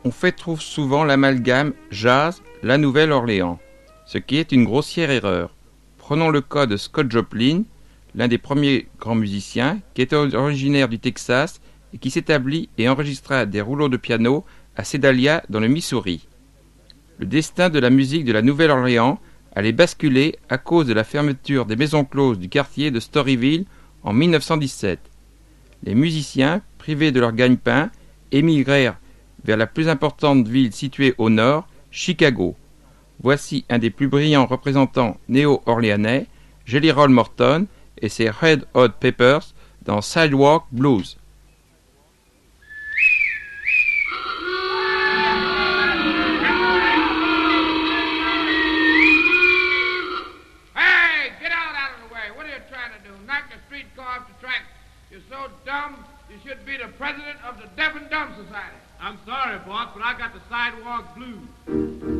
on fait trop souvent l'amalgame jazz, la Nouvelle-Orléans, ce qui est une grossière erreur. Prenons le cas de Scott Joplin, l'un des premiers grands musiciens, qui était originaire du Texas et qui s'établit et enregistra des rouleaux de piano à Sedalia dans le Missouri. Le destin de la musique de la Nouvelle-Orléans allait basculer à cause de la fermeture des maisons closes du quartier de Storyville en 1917. Les musiciens, privés de leur gagne-pain, émigrèrent vers la plus importante ville située au nord, Chicago. Voici un des plus brillants représentants néo-orléanais, Jelly Roll Morton et ses Red Hot Peppers dans Sidewalk Blues. Hey, get out of the way. What are you trying to do? Knock the streetcar off the track? You're so dumb, you should be the president of the Deaf and Dumb Society. I'm sorry, boss, but I got the sidewalk blues.